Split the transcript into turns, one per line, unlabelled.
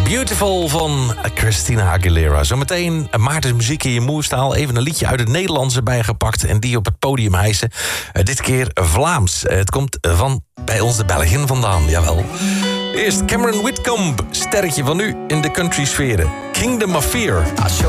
Beautiful van Christina Aguilera. Zometeen Maarten's muziek in je moerstaal. Even een liedje uit het Nederlands erbij gepakt en die op het podium hijsen. Dit keer Vlaams. Het komt van bij ons de Belgen vandaan, jawel. Eerst Cameron Whitcomb, sterretje van nu in de country sferen. Kingdom of Fear.